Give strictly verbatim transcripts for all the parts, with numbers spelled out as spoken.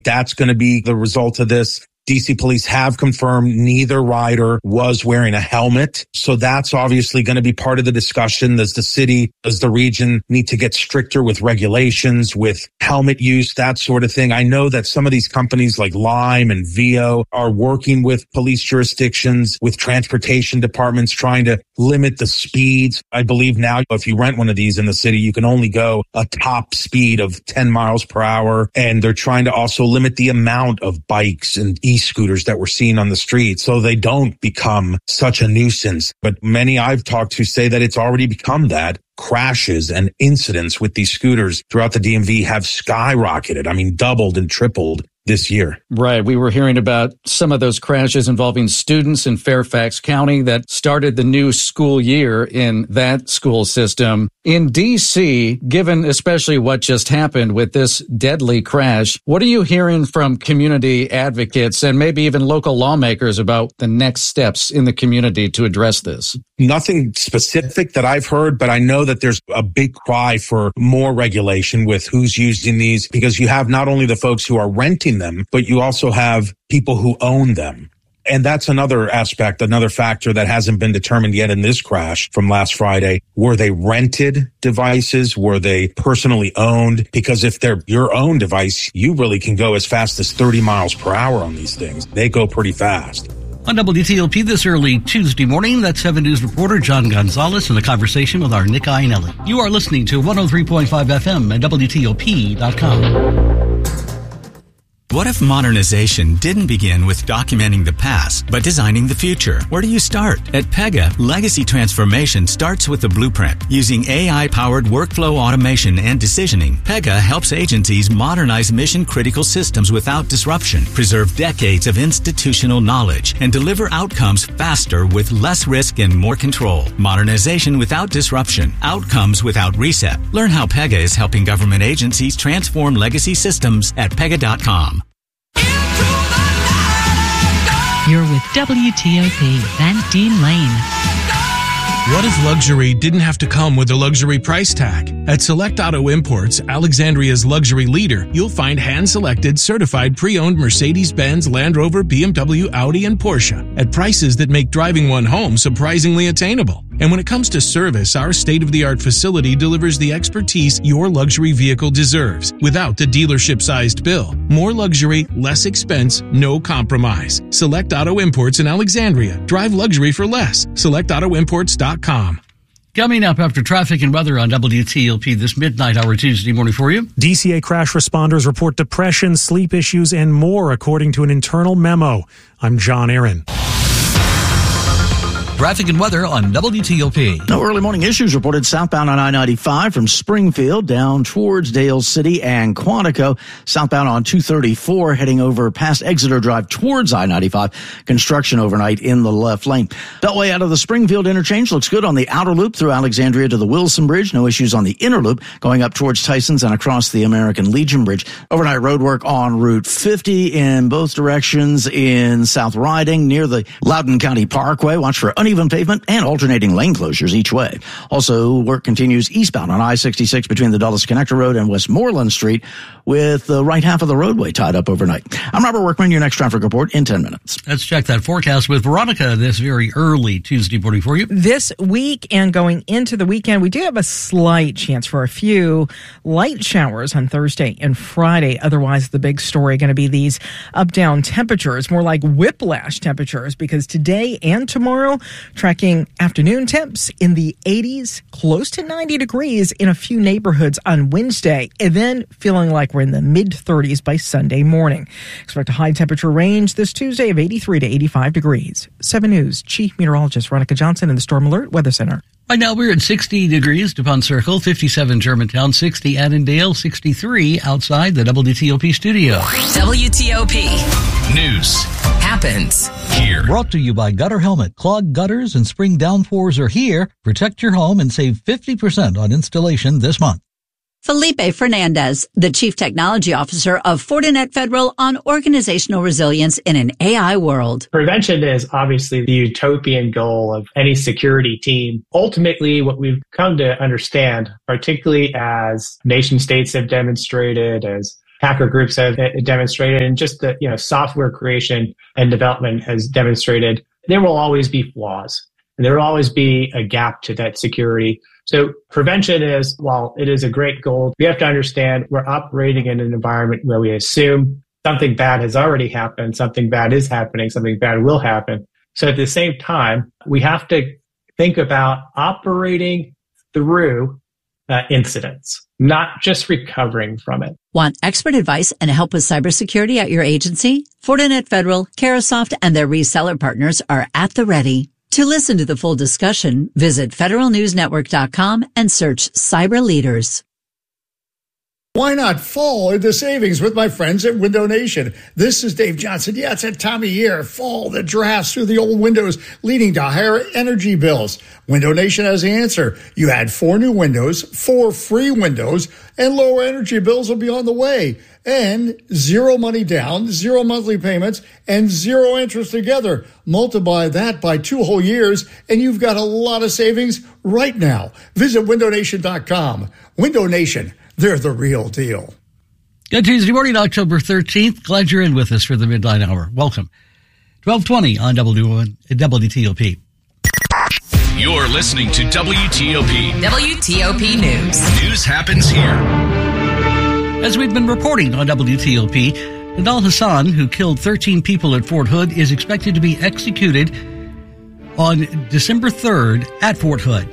That's going to be the result of this. D C police have confirmed neither rider was wearing a helmet. So that's obviously going to be part of the discussion. Does the city, does the region need to get stricter with regulations, with helmet use, that sort of thing? I know that some of these companies like Lime and Veo are working with police jurisdictions, with transportation departments, trying to limit the speeds. I believe now if you rent one of these in the city, you can only go a top speed of ten miles per hour. And they're trying to also limit the amount of bikes and e-scooters that we're seeing on the streets so they don't become such a nuisance. But many I've talked to say that it's already become that. Crashes and incidents with these scooters throughout the D M V have skyrocketed. I mean, doubled and tripled this year. Right. We were hearing about some of those crashes involving students in Fairfax County that started the new school year in that school system. In D C, given especially what just happened with this deadly crash, what are you hearing from community advocates and maybe even local lawmakers about the next steps in the community to address this? Nothing specific that I've heard, but I know that there's a big cry for more regulation with who's using these, because you have not only the folks who are renting them, but you also have people who own them. And that's another aspect, another factor that hasn't been determined yet in this crash from last Friday. Were they rented devices? Were they personally owned? Because if they're your own device, you really can go as fast as thirty miles per hour on these things. They go pretty fast. On W T O P this early Tuesday morning, that's seven News reporter John Gonzalez in a conversation with our Nick Iannelli. You are listening to one oh three point five F M at W T O P dot com. What if modernization didn't begin with documenting the past, but designing the future? Where do you start? At Pega, legacy transformation starts with the blueprint. Using A I-powered workflow automation and decisioning, Pega helps agencies modernize mission-critical systems without disruption, preserve decades of institutional knowledge, and deliver outcomes faster with less risk and more control. Modernization without disruption. Outcomes without reset. Learn how Pega is helping government agencies transform legacy systems at pega dot com. You're with W T O P, Van Dean Lane. What if luxury didn't have to come with a luxury price tag? At Select Auto Imports, Alexandria's luxury leader, you'll find hand-selected, certified pre-owned Mercedes-Benz, Land Rover, B M W, Audi, and Porsche at prices that make driving one home surprisingly attainable. And when it comes to service, our state-of-the-art facility delivers the expertise your luxury vehicle deserves without the dealership-sized bill. More luxury, less expense, no compromise. Select Auto Imports in Alexandria. Drive luxury for less. select auto imports dot com. Coming up after traffic and weather on W T O P this midnight hour Tuesday morning for you. D C A crash responders report depression, sleep issues, and more, according to an internal memo. I'm John Aaron. Traffic and weather on W T O P. No early morning issues reported southbound on I ninety-five from Springfield down towards Dale City and Quantico. Southbound on two thirty-four heading over past Exeter Drive towards I ninety-five. Construction overnight in the left lane. Beltway out of the Springfield interchange looks good on the outer loop through Alexandria to the Wilson Bridge. No issues on the inner loop going up towards Tysons and across the American Legion Bridge. Overnight road work on Route fifty in both directions in South Riding near the Loudoun County Parkway. Watch for uneven Uneven pavement and alternating lane closures each way. Also, work continues eastbound on I sixty-six between the Dulles Connector Road and Westmoreland Street with the right half of the roadway tied up overnight. I'm Robert Workman, your next traffic report in ten minutes. Let's check that forecast with Veronica this very early Tuesday morning for you. This week and going into the weekend, we do have a slight chance for a few light showers on Thursday and Friday. Otherwise, the big story going to be these up-down temperatures, more like whiplash temperatures, because today and tomorrow, tracking afternoon temps in the eighties, close to ninety degrees in a few neighborhoods on Wednesday, and then feeling like we're in the mid-thirties by Sunday morning. Expect a high temperature range this Tuesday of eighty-three to eighty-five degrees. seven News Chief Meteorologist Veronica Johnson in the Storm Alert Weather Center. Right now we're at sixty degrees, DuPont Circle, fifty-seven Germantown, sixty Annandale, sixty-three outside the W T O P studio. W T O P News happens here. Brought to you by Gutter Helmet. Clogged gutters and spring downpours are here. Protect your home and save fifty percent on installation this month. Felipe Fernandez, the Chief Technology Officer of Fortinet Federal, on organizational resilience in an A I world. Prevention is obviously the utopian goal of any security team. Ultimately, what we've come to understand, particularly as nation states have demonstrated, as hacker groups have demonstrated, and just the you know software creation and development has demonstrated, there will always be flaws. And there will always be a gap to that security. So prevention is, while it is a great goal, we have to understand we're operating in an environment where we assume something bad has already happened, something bad is happening, something bad will happen. So at the same time, we have to think about operating through uh, incidents, not just recovering from it. Want expert advice and help with cybersecurity at your agency? Fortinet Federal, Carahsoft, and their reseller partners are at the ready. To listen to the full discussion, visit federal news network dot com and search Cyber Leaders. Why not fall into savings with my friends at Window Nation? This is Dave Johnson. Yeah, it's that time of year, fall, the drafts through the old windows, leading to higher energy bills. Window Nation has the answer. You add four new windows, four free windows, and lower energy bills will be on the way. And zero money down, zero monthly payments, and zero interest together. Multiply that by two whole years, and you've got a lot of savings right now. Visit window nation dot com. Window Nation. They're the real deal. Good Tuesday morning, October thirteenth. Glad you're in with us for the midnight hour. Welcome. twelve twenty on W T O P. You're listening to W T O P. W T O P News. News happens here. As we've been reporting on W T O P, Nidal Hasan, who killed thirteen people at Fort Hood, is expected to be executed on December third at Fort Hood.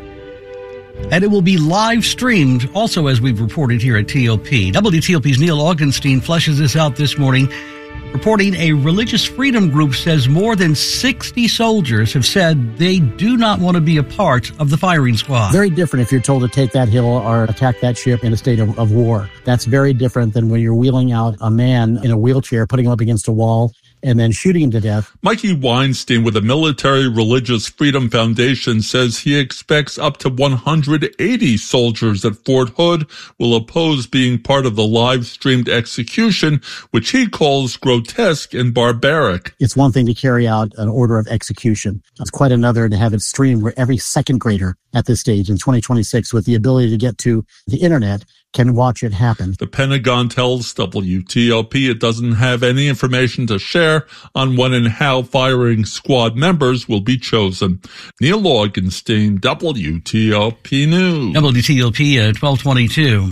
And it will be live streamed also, as we've reported here at T O P. W T O P's Neil Augenstein fleshes this out this morning, reporting a religious freedom group says more than sixty soldiers have said they do not want to be a part of the firing squad. Very different if you're told to take that hill or attack that ship in a state of, of war. That's very different than when you're wheeling out a man in a wheelchair, putting him up against a wall, and then shooting him to death. Mikey Weinstein with the Military Religious Freedom Foundation says he expects up to one hundred eighty soldiers at Fort Hood will oppose being part of the live-streamed execution, which he calls grotesque and barbaric. It's one thing to carry out an order of execution. It's quite another to have it streamed where every second grader at this stage in twenty twenty-six with the ability to get to the internet can watch it happen. The Pentagon tells W T O P it doesn't have any information to share on when and how firing squad members will be chosen. Neil Augenstein, W T O P News. W T O P at twelve twenty-two.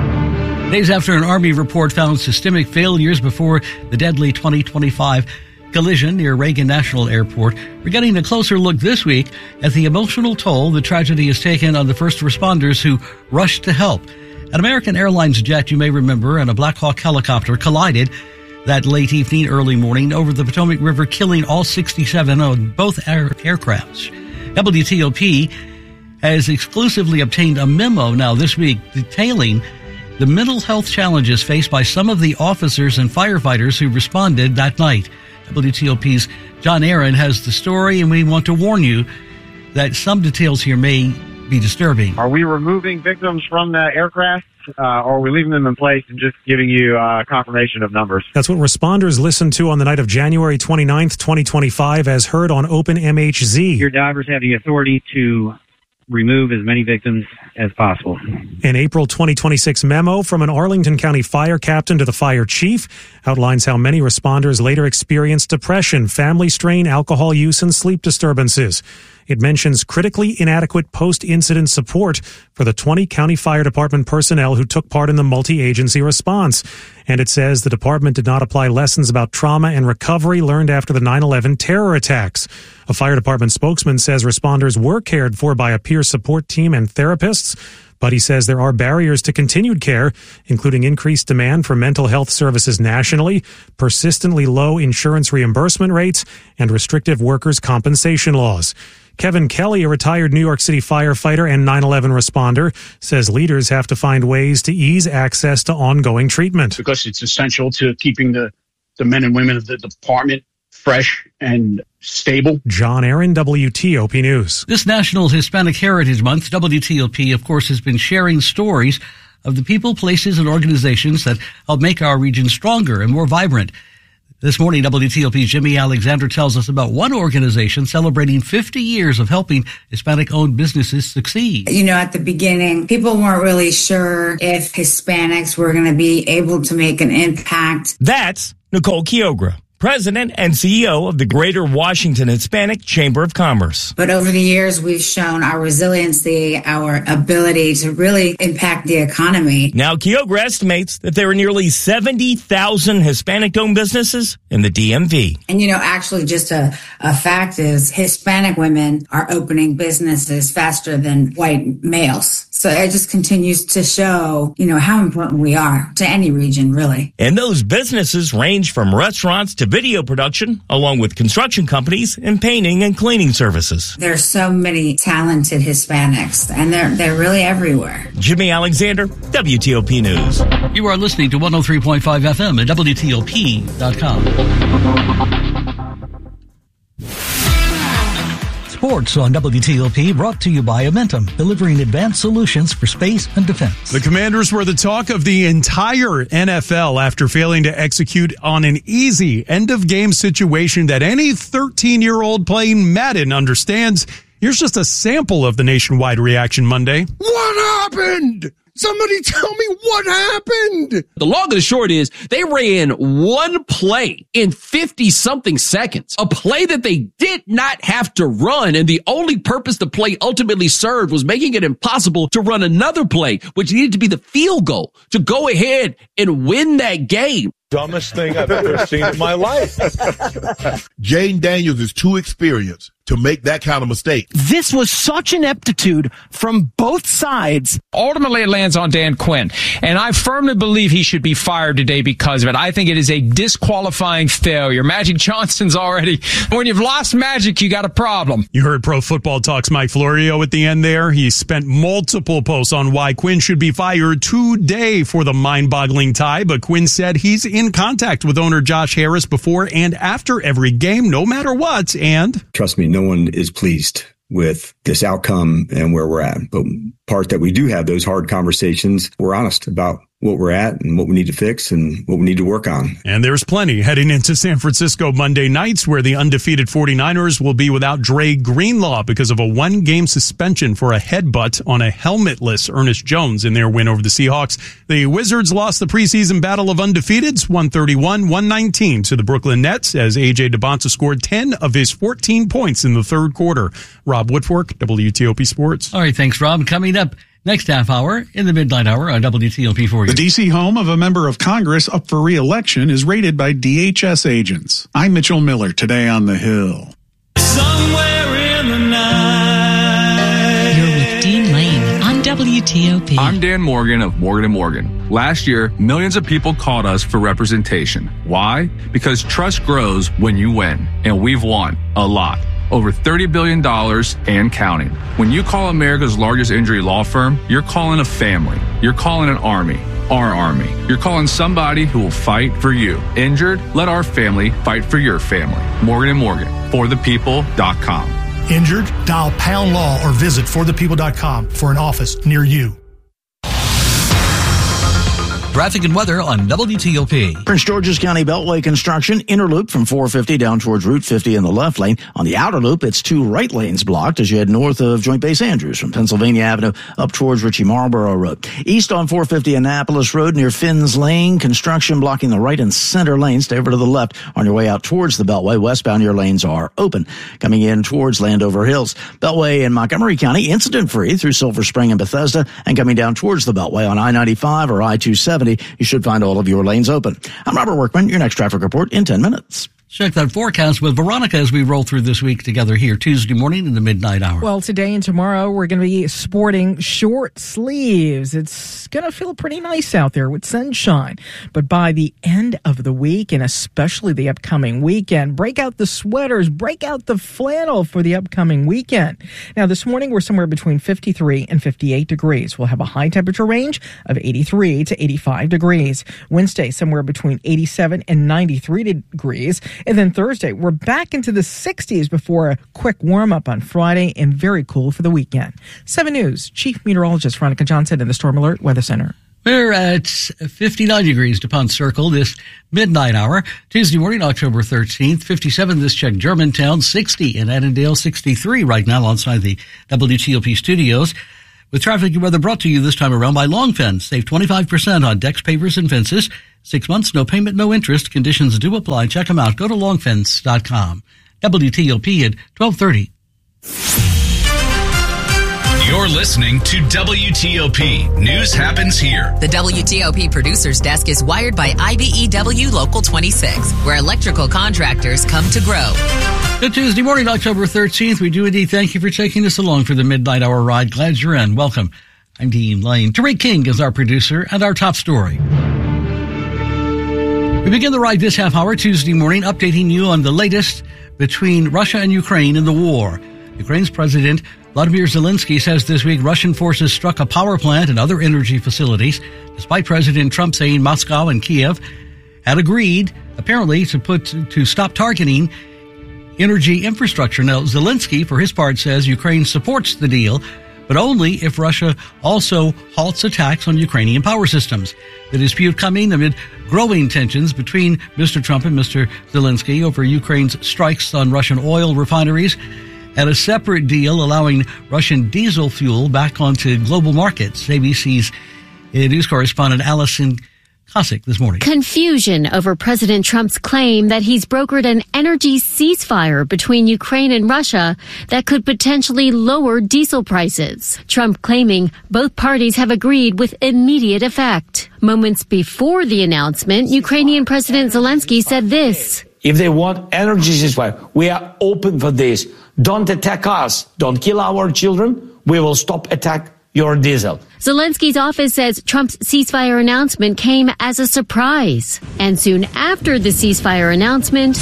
Days after an Army report found systemic failures before the deadly twenty twenty-five collision near Reagan National Airport, we're getting a closer look this week at the emotional toll the tragedy has taken on the first responders who rushed to help. An American Airlines jet, you may remember, and a Black Hawk helicopter collided that late evening, early morning over the Potomac River, killing all sixty-seven on both air- aircrafts. W T O P has exclusively obtained a memo now this week detailing the mental health challenges faced by some of the officers and firefighters who responded that night. W T O P's John Aaron has the story, and we want to warn you that some details here may be disturbing. Are we removing victims from the aircraft, uh, or are we leaving them in place and just giving you uh, confirmation of numbers? That's what responders listened to on the night of January twenty-ninth, twenty twenty-five, as heard on Open M H Z. Your divers have the authority to remove as many victims as possible. An April twenty twenty-six memo from an Arlington County fire captain to the fire chief outlines how many responders later experienced depression, family strain, alcohol use, and sleep disturbances. It mentions critically inadequate post-incident support for the twenty county fire department personnel who took part in the multi-agency response. And it says the department did not apply lessons about trauma and recovery learned after the nine eleven terror attacks. A fire department spokesman says responders were cared for by a peer support team and therapists, but he says there are barriers to continued care, including increased demand for mental health services nationally, persistently low insurance reimbursement rates, and restrictive workers' compensation laws. Kevin Kelly, a retired New York City firefighter and nine eleven responder, says leaders have to find ways to ease access to ongoing treatment. Because it's essential to keeping the, the men and women of the department fresh and stable. John Aaron, W T O P News. This National Hispanic Heritage Month, W T O P, of course, has been sharing stories of the people, places, and organizations that help make our region stronger and more vibrant. This morning, W T O P's Jimmy Alexander tells us about one organization celebrating fifty years of helping Hispanic-owned businesses succeed. You know, at the beginning, people weren't really sure if Hispanics were going to be able to make an impact. That's Nicole Kiogra, President and C E O of the Greater Washington Hispanic Chamber of Commerce. But over the years, we've shown our resiliency, our ability to really impact the economy. Now, Kiogra estimates that there are nearly seventy thousand Hispanic-owned businesses in the D M V. And, you know, actually just a, a fact is Hispanic women are opening businesses faster than white males. So it just continues to show, you know, how important we are to any region, really. And those businesses range from restaurants to video production, along with construction companies and painting and cleaning services. There are so many talented Hispanics, and they're they're really everywhere. Jimmy Alexander, W T O P News. You are listening to one oh three point five F M at W T O P dot com. Sports on W T O P brought to you by Amentum, delivering advanced solutions for space and defense. The Commanders were the talk of the entire N F L after failing to execute on an easy end-of-game situation that any thirteen-year-old playing Madden understands. Here's just a sample of the nationwide reaction Monday. What happened? Somebody tell me what happened. The long and the short is they ran one play in fifty-something seconds, a play that they did not have to run, and the only purpose the play ultimately served was making it impossible to run another play, which needed to be the field goal to go ahead and win that game. Dumbest thing I've ever seen in my life. Jayden Daniels is too experienced to make that kind of mistake. This was such ineptitude from both sides. Ultimately, it lands on Dan Quinn, and I firmly believe he should be fired today because of it. I think it is a disqualifying failure. Magic Johnson's already, when you've lost Magic, you got a problem. You heard Pro Football Talk's Mike Florio at the end there. He spent multiple posts on why Quinn should be fired today for the mind-boggling tie, but Quinn said he's in contact with owner Josh Harris before and after every game, no matter what, and... Trust me, no one is pleased with this outcome and where we're at. But part that we do have those hard conversations, we're honest about what we're at and what we need to fix and what we need to work on. And there's plenty heading into San Francisco Monday nights, where the undefeated forty-niners will be without Dre Greenlaw because of a one-game suspension for a headbutt on a helmetless Ernest Jones in their win over the Seahawks. The Wizards lost the preseason battle of undefeateds, one thirty-one one nineteen to the Brooklyn Nets, as A J DeBonta scored ten of his fourteen points in the third quarter. Rob Woodfork, W T O P Sports. All right, thanks, Rob. Coming up next half hour in the Midnight Hour on W T O P for you. The D C home of a member of Congress up for re-election is raided by D H S agents. I'm Mitchell Miller, today on The Hill. Somewhere in the night. You're with Dean Lane on W T O P. I'm Dan Morgan of Morgan and Morgan. Last year, millions of people called us for representation. Why? Because trust grows when you win, and we've won a lot. Over thirty billion dollars and counting. When you call America's largest injury law firm, you're calling a family. You're calling an army. Our army. You're calling somebody who will fight for you. Injured? Let our family fight for your family. Morgan and Morgan. for the people dot com. Injured? Dial pound law or visit for the people dot com for an office near you. Traffic and weather on W T O P. Prince George's County Beltway construction, inner loop from four fifty down towards Route fifty in the left lane. On the outer loop, it's two right lanes blocked as you head north of Joint Base Andrews from Pennsylvania Avenue up towards Ritchie Marlboro Road. East on four fifty Annapolis Road near Finn's Lane, construction blocking the right and center lanes. Stay over to the left on your way out towards the Beltway. Westbound, your lanes are open. Coming in towards Landover Hills. Beltway in Montgomery County, incident-free through Silver Spring and Bethesda, and coming down towards the Beltway on I ninety-five or I two seventy. You should find all of your lanes open. I'm Robert Workman. Your next traffic report in ten minutes. Check that forecast with Veronica as we roll through this week together here Tuesday morning in the Midnight Hour. Well, today and tomorrow we're going to be sporting short sleeves. It's going to feel pretty nice out there with sunshine. But by the end of the week, and especially the upcoming weekend, break out the sweaters, break out the flannel for the upcoming weekend. Now, this morning we're somewhere between fifty-three and fifty-eight degrees. We'll have a high temperature range of eighty-three to eighty-five degrees. Wednesday, somewhere between eighty-seven and ninety-three degrees. And then Thursday, we're back into the sixties before a quick warm-up on Friday and very cool for the weekend. seven News Chief Meteorologist Veronica Johnson in the Storm Alert Weather Center. We're at fifty-nine degrees DuPont Circle this midnight hour. Tuesday morning, October thirteenth. fifty-seven this check Germantown. sixty in Annandale. sixty-three right now outside the W T O P studios. With traffic and weather brought to you this time around by Long Fence. Save twenty-five percent on decks, pavers, and fences. Six months, no payment, no interest. Conditions do apply. Check them out. Go to long fence dot com. W T O P at twelve thirty. You're listening to W T O P. News happens here. The W T O P producer's desk is wired by I B E W Local twenty-six, where electrical contractors come to grow. Good Tuesday morning, October thirteenth. We do indeed thank you for taking us along for the midnight hour ride. Glad you're in. Welcome. I'm Dean Lane. Tariq King is our producer and our top story. We begin the ride this half hour Tuesday morning updating you on the latest between Russia and Ukraine in the war. Ukraine's President Vladimir Zelensky says this week Russian forces struck a power plant and other energy facilities, despite President Trump saying Moscow and Kiev had agreed, apparently, to put to stop targeting energy infrastructure. Now, Zelensky, for his part, says Ukraine supports the deal, but only if Russia also halts attacks on Ukrainian power systems. The dispute coming amid growing tensions between Mister Trump and Mister Zelensky over Ukraine's strikes on Russian oil refineries, and a separate deal allowing Russian diesel fuel back onto global markets. A B C's news correspondent Allison Cossack this morning. Confusion over President Trump's claim that he's brokered an energy ceasefire between Ukraine and Russia that could potentially lower diesel prices. Trump claiming both parties have agreed with immediate effect. Moments before the announcement, Ukrainian President Zelensky said this. If they want energy ceasefire, we are open for this. Don't attack us. Don't kill our children. We will stop attack your diesel. Zelensky's office says Trump's ceasefire announcement came as a surprise. And soon after the ceasefire announcement,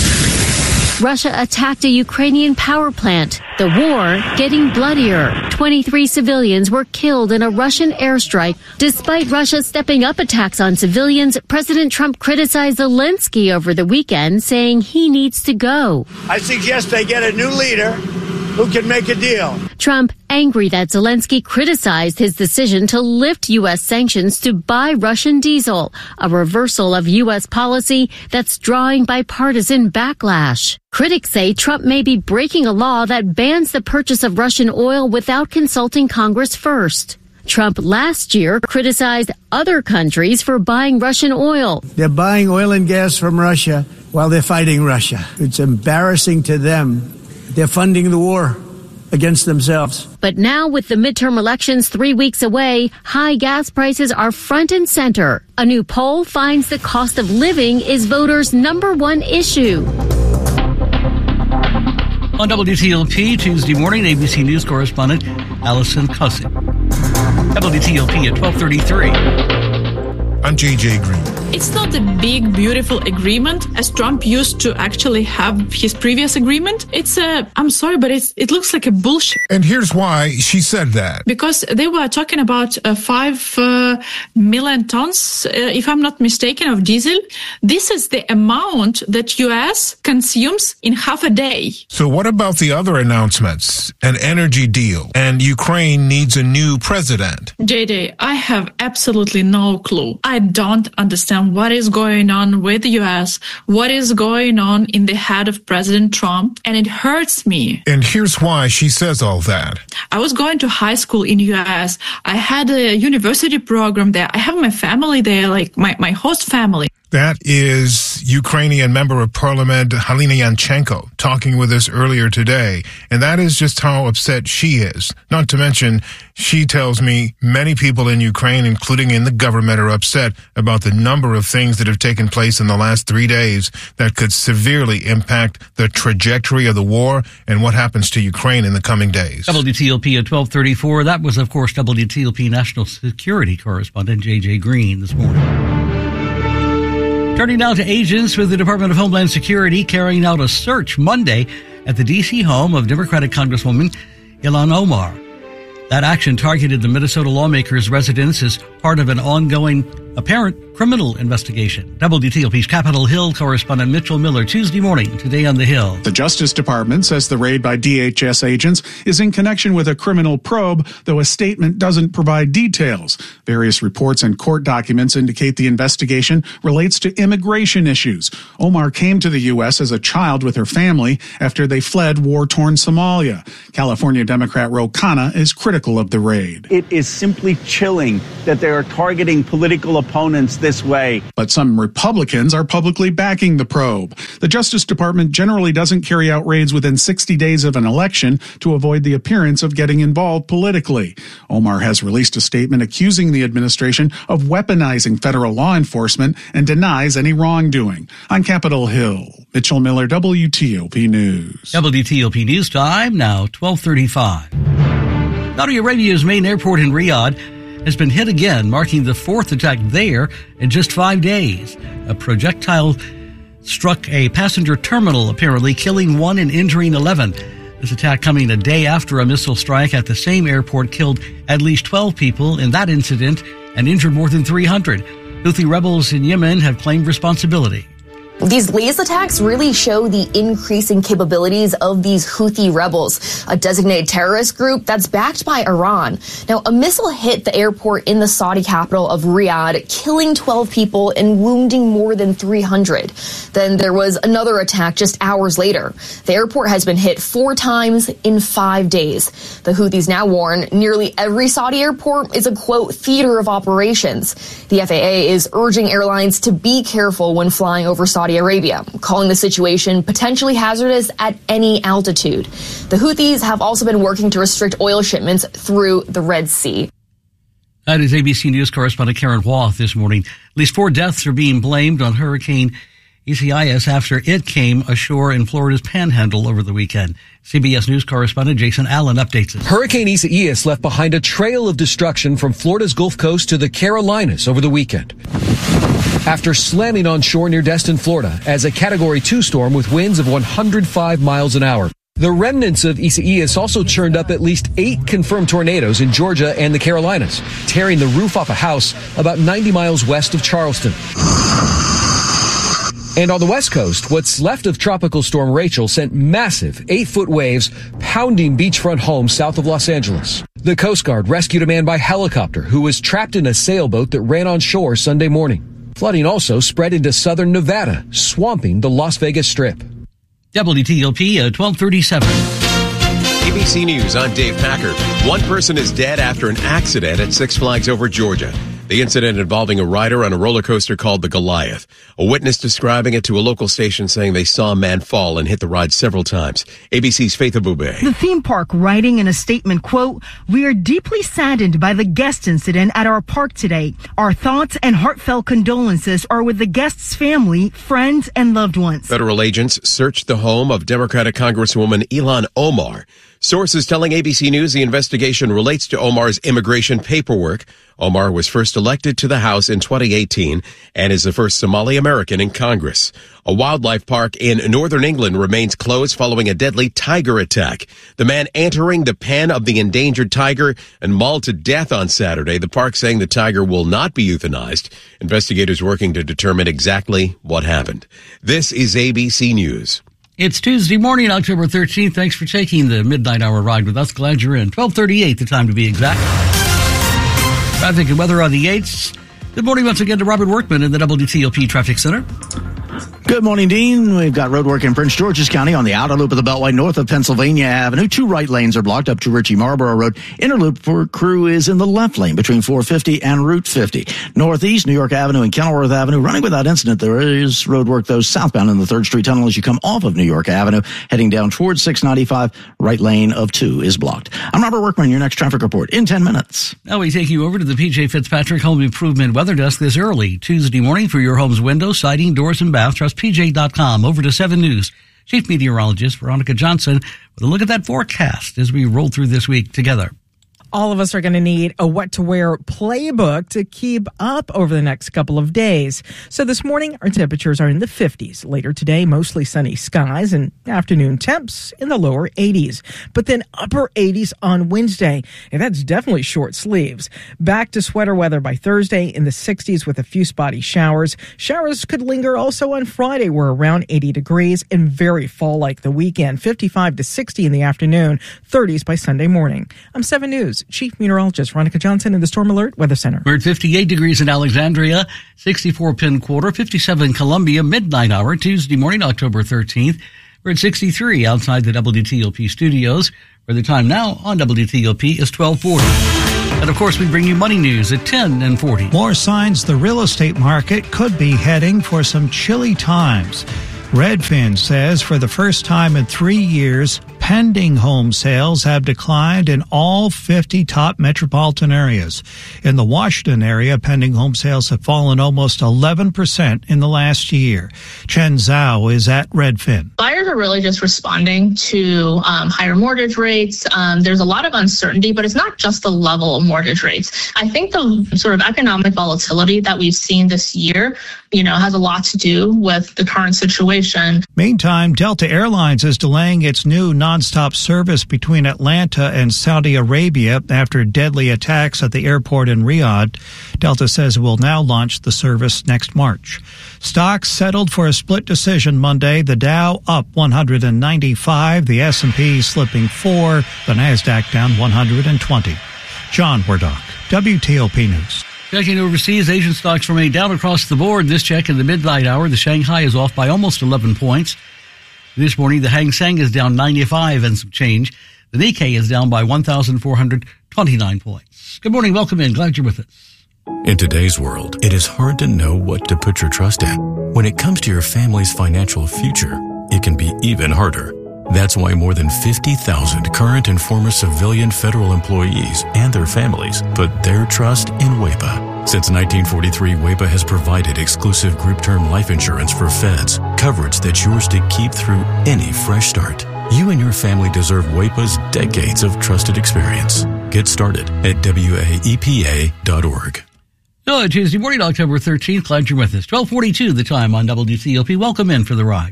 Russia attacked a Ukrainian power plant. The war getting bloodier. twenty-three civilians were killed in a Russian airstrike. Despite Russia stepping up attacks on civilians, President Trump criticized Zelensky over the weekend, saying he needs to go. I suggest they get a new leader who can make a deal. Trump angry that Zelensky criticized his decision to lift U S sanctions to buy Russian diesel, a reversal of U S policy that's drawing bipartisan backlash. Critics say Trump may be breaking a law that bans the purchase of Russian oil without consulting Congress first. Trump last year criticized other countries for buying Russian oil. They're buying oil and gas from Russia while they're fighting Russia. It's embarrassing to them. They're funding the war against themselves. But now with the midterm elections three weeks away, high gas prices are front and center. A new poll finds the cost of living is voters' number one issue. On W T O P Tuesday morning, A B C News correspondent Allison Cossack. W T O P at twelve thirty-three. I'm J J Green. It's not a big, beautiful agreement as Trump used to actually have his previous agreement. It's a, I'm sorry, but it's, it looks like a bullshit. And here's why she said that. Because they were talking about uh, five uh, million tons, uh, if I'm not mistaken, of diesel. This is the amount that U S consumes in half a day. So what about the other announcements? An energy deal, and Ukraine needs a new president. J J, I have absolutely no clue. I don't understand what is going on with the U S, what is going on in the head of President Trump, and it hurts me. And here's why she says all that. I was going to high school in U S. I had a university program there. I have my family there, like my, my host family. That is Ukrainian member of parliament Halina Yanchenko talking with us earlier today. And that is just how upset she is. Not to mention, she tells me many people in Ukraine, including in the government, are upset about the number of things that have taken place in the last three days that could severely impact the trajectory of the war and what happens to Ukraine in the coming days. W T O P at twelve thirty-four. That was, of course, W T O P National Security Correspondent J J Green this morning. Turning now to agents with the Department of Homeland Security carrying out a search Monday at the D C home of Democratic Congresswoman Ilhan Omar. That action targeted the Minnesota lawmaker's residence as part of an ongoing apparent criminal investigation. W T O P's Capitol Hill correspondent Mitchell Miller, Tuesday morning, today on the Hill. The Justice Department says the raid by D H S agents is in connection with a criminal probe, though a statement doesn't provide details. Various reports and court documents indicate the investigation relates to immigration issues. Omar came to the U S as a child with her family after they fled war-torn Somalia. California Democrat Ro Khanna is critical of the raid. It is simply chilling that they are targeting political opponents this way. But some Republicans are publicly backing the probe. The Justice Department generally doesn't carry out raids within sixty days of an election to avoid the appearance of getting involved politically. Omar has released a statement accusing the administration of weaponizing federal law enforcement and denies any wrongdoing. On Capitol Hill, Mitchell Miller, W T O P News. W T O P News Time, now twelve thirty-five. Saudi Arabia's main airport in Riyadh has been hit again, marking the fourth attack there in just five days. A projectile struck a passenger terminal, apparently killing one and injuring eleven. This attack coming a day after a missile strike at the same airport killed at least twelve people in that incident and injured more than three hundred. Houthi rebels in Yemen have claimed responsibility. These latest attacks really show the increasing capabilities of these Houthi rebels, a designated terrorist group that's backed by Iran. Now, a missile hit the airport in the Saudi capital of Riyadh, killing twelve people and wounding more than three hundred. Then there was another attack just hours later. The airport has been hit four times in five days. The Houthis now warn nearly every Saudi airport is a, quote, theater of operations. The F A A is urging airlines to be careful when flying over Saudi Arabia, calling the situation potentially hazardous at any altitude. The Houthis have also been working to restrict oil shipments through the Red Sea. That is A B C News correspondent Karen Wath this morning. At least four deaths are being blamed on Hurricane Isaias after it came ashore in Florida's Panhandle over the weekend. C B S News correspondent Jason Allen updates us. Hurricane Isaias left behind a trail of destruction from Florida's Gulf Coast to the Carolinas over the weekend, after slamming on shore near Destin, Florida, as a Category two storm with winds of one hundred five miles an hour. The remnants of Isaias also churned up at least eight confirmed tornadoes in Georgia and the Carolinas, tearing the roof off a house about ninety miles west of Charleston. And on the West Coast, what's left of Tropical Storm Rachel sent massive eight-foot waves pounding beachfront homes south of Los Angeles. The Coast Guard rescued a man by helicopter who was trapped in a sailboat that ran on shore Sunday morning. Flooding also spread into southern Nevada, swamping the Las Vegas Strip. W T O P at twelve thirty-seven. A B C News, I'm Dave Packer. One person is dead after an accident at Six Flags Over Georgia. The incident involving a rider on a roller coaster called the Goliath. A witness describing it to a local station saying they saw a man fall and hit the ride several times. A B C's Faith Abube. The theme park writing in a statement, quote, "We are deeply saddened by the guest incident at our park today. Our thoughts and heartfelt condolences are with the guest's family, friends, and loved ones." Federal agents searched the home of Democratic Congresswoman Ilhan Omar. Sources telling A B C News the investigation relates to Omar's immigration paperwork. Omar was first elected to the House in twenty eighteen and is the first Somali American in Congress. A wildlife park in northern England remains closed following a deadly tiger attack. The man entering the pen of the endangered tiger and mauled to death on Saturday. The park saying the tiger will not be euthanized. Investigators working to determine exactly what happened. This is A B C News. It's Tuesday morning, October thirteenth. Thanks for taking the midnight hour ride with us. Glad you're in. twelve thirty-eight, the time to be exact. Traffic and weather on the eights. Good morning once again to Robert Workman in the W T O P Traffic Center. Good morning, Dean. We've got road work in Prince George's County on the outer loop of the Beltway north of Pennsylvania Avenue. Two right lanes are blocked up to Ritchie Marlboro Road. Inner loop for crew is in the left lane between four fifty and Route fifty. Northeast, New York Avenue and Kenilworth Avenue running without incident. There is road work, though, southbound in the third Street Tunnel as you come off of New York Avenue, heading down towards six ninety-five. Right lane of two is blocked. I'm Robert Workman, your next traffic report in ten minutes. Now we take you over to the P J Fitzpatrick Home Improvement Weather Desk this early Tuesday morning for your home's windows, siding, doors, and bath. Trust P J dot com. Over to seven News. Chief Meteorologist Veronica Johnson with a look at that forecast as we roll through this week together. All of us are going to need a what to wear playbook to keep up over the next couple of days. So this morning, our temperatures are in the fifties. Later today, mostly sunny skies and afternoon temps in the lower eighties. But then upper eighties on Wednesday. And that's definitely short sleeves. Back to sweater weather by Thursday in the sixties with a few spotty showers. Showers could linger also on Friday. We're around eighty degrees and very fall-like the weekend. fifty-five to sixty in the afternoon, thirties by Sunday morning. I'm seven News Chief Meteorologist Veronica Johnson in the Storm Alert Weather Center. We're at fifty-eight degrees in Alexandria, sixty-four Penn Quarter, fifty-seven Columbia, midnight hour, Tuesday morning, October thirteenth. We're at sixty-three outside the W T O P studios, where the time now on W T O P is twelve forty. And of course, we bring you money news at ten and forty. More signs the real estate market could be heading for some chilly times. Redfin says for the first time in three years, pending home sales have declined in all fifty top metropolitan areas. In the Washington area, pending home sales have fallen almost eleven percent in the last year. Chen Zhao is at Redfin. Buyers are really just responding to um, higher mortgage rates. Um, there's a lot of uncertainty, but it's not just the level of mortgage rates. I think the sort of economic volatility that we've seen this year, you know, has a lot to do with the current situation. Meantime, Delta Airlines is delaying its new nonstop service between Atlanta and Saudi Arabia after deadly attacks at the airport in Riyadh. Delta says it will now launch the service next March. Stocks settled for a split decision Monday. The Dow up one hundred ninety-five, the S and P slipping four, the Nasdaq down one hundred twenty. John Wardock, W T O P News. Checking overseas, Asian stocks remain down across the board. This check in the midnight hour, the Shanghai is off by almost eleven points. This morning, the Hang Seng is down ninety-five and some change. The Nikkei is down by one thousand four hundred twenty-nine points. Good morning. Welcome in. Glad you're with us. In today's world, it is hard to know what to put your trust in. When it comes to your family's financial future, it can be even harder. That's why more than fifty thousand current and former civilian federal employees and their families put their trust in W E P A. Since nineteen forty-three, W E P A has provided exclusive group term life insurance for feds, coverage that's yours to keep through any fresh start. You and your family deserve W E P A's decades of trusted experience. Get started at W A E P A dot org. So, Tuesday morning, October thirteenth. Glad you're with us. twelve forty-two the time on W T O P. Welcome in for the ride.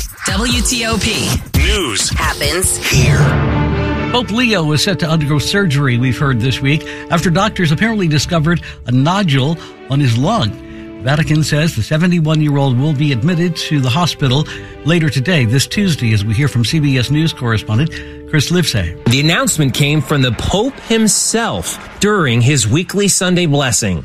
W T O P. News happens here. Pope Leo is set to undergo surgery, we've heard this week, after doctors apparently discovered a nodule on his lung. Vatican says the seventy-one-year-old will be admitted to the hospital later today, this Tuesday, as we hear from C B S News correspondent Chris Livesay. The announcement came from the Pope himself during his weekly Sunday blessing.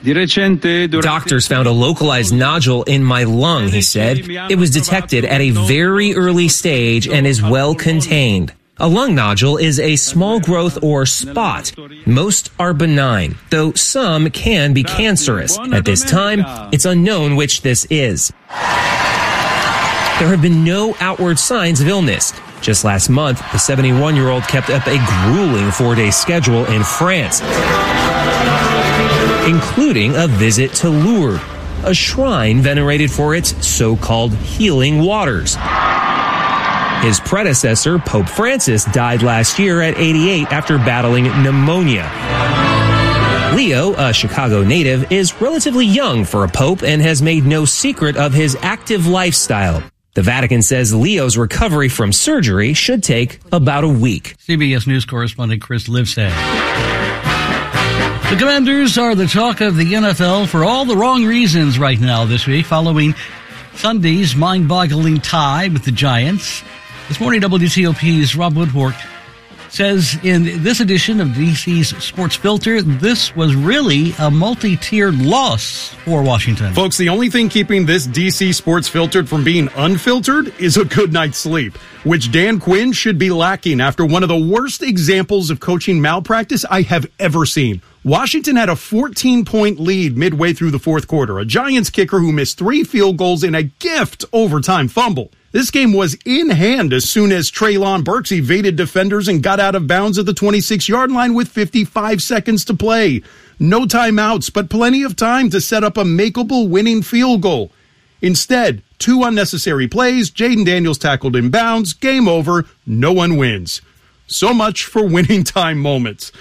Doctors found a localized nodule in my lung, he said. It was detected at a very early stage and is well contained. A lung nodule is a small growth or spot. Most are benign, though some can be cancerous. At this time, it's unknown which this is. There have been no outward signs of illness. Just last month, the seventy-one-year-old kept up a grueling four-day schedule in France, including a visit to Lourdes, a shrine venerated for its so-called healing waters. His predecessor, Pope Francis, died last year at eighty-eight after battling pneumonia. Leo, a Chicago native, is relatively young for a pope and has made no secret of his active lifestyle. The Vatican says Leo's recovery from surgery should take about a week. C B S News correspondent Chris Livesay. The Commanders are the talk of the N F L for all the wrong reasons right now this week, following Sunday's mind-boggling tie with the Giants. This morning, W T O P's Rob Woodward says in this edition of D C's Sports Filter, this was really a multi-tiered loss for Washington. Folks, the only thing keeping this D C Sports Filtered from being unfiltered is a good night's sleep, which Dan Quinn should be lacking after one of the worst examples of coaching malpractice I have ever seen. Washington had a fourteen-point lead midway through the fourth quarter, a Giants kicker who missed three field goals in a gift overtime fumble. This game was in hand as soon as Treylon Burks evaded defenders and got out of bounds at the twenty-six-yard line with fifty-five seconds to play. No timeouts, but plenty of time to set up a makeable winning field goal. Instead, two unnecessary plays, Jaden Daniels tackled in bounds, game over, no one wins. So much for winning time moments.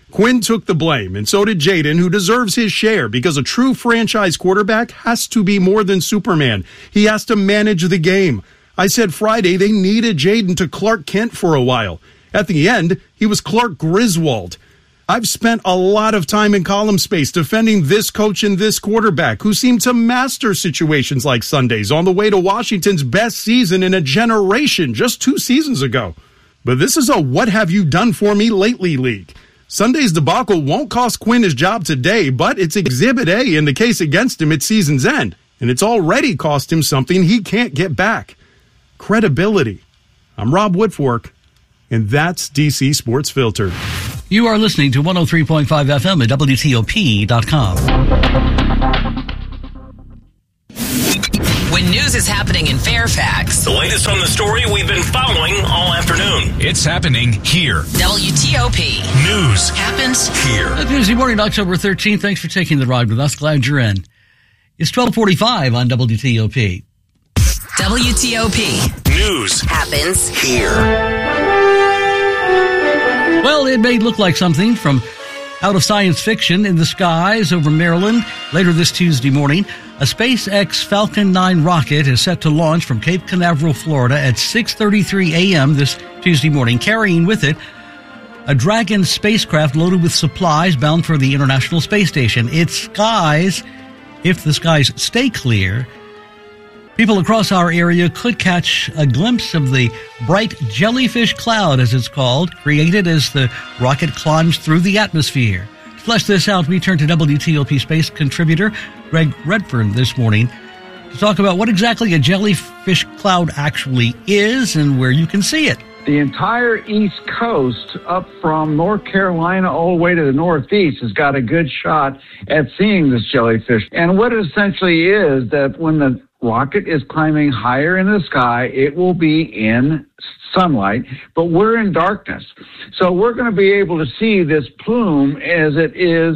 Quinn took the blame, and so did Jaden, who deserves his share because a true franchise quarterback has to be more than Superman. He has to manage the game. I said Friday they needed Jaden to Clark Kent for a while. At the end, he was Clark Griswold. I've spent a lot of time in column space defending this coach and this quarterback who seemed to master situations like Sundays on the way to Washington's best season in a generation just two seasons ago. But this is a what have you done for me lately league. Sunday's debacle won't cost Quinn his job today, but it's Exhibit A in the case against him at season's end, and it's already cost him something he can't get back. Credibility. I'm Rob Woodfork, and that's D C Sports Filtered. You are listening to one oh three point five F M at W T O P dot com. When news is happening in Fairfax, The latest on the story we've been following all afternoon. It's happening here. W T O P News happens here. Good Tuesday morning, October thirteenth. Thanks for taking the ride with us. Glad you're in. It's twelve forty-five on W T O P. W T O P News happens here. Well, it may look like something from out of science fiction. In the skies over Maryland later this Tuesday morning, a SpaceX Falcon nine rocket is set to launch from Cape Canaveral, Florida at six thirty-three a.m. this Tuesday morning, carrying with it a Dragon spacecraft loaded with supplies bound for the International Space Station. Its skies, if the skies stay clear, people across our area could catch a glimpse of the bright jellyfish cloud, as it's called, created as the rocket climbs through the atmosphere. To flesh this out, we turn to W T O P space contributor Greg Redfern this morning to talk about what exactly a jellyfish cloud actually is and where you can see it. The entire East Coast, up from North Carolina all the way to the Northeast, has got a good shot at seeing this jellyfish. And what it essentially is that when the rocket is climbing higher in the sky, it will be in sunlight, but we're in darkness. So we're going to be able to see this plume as it is